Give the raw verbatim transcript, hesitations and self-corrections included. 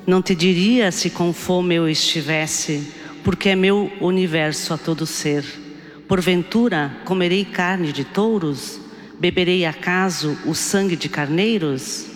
Não te diria se com fome eu estivesse, porque é meu universo a todo ser. Porventura comerei carne de touros? Beberei acaso o sangue de carneiros?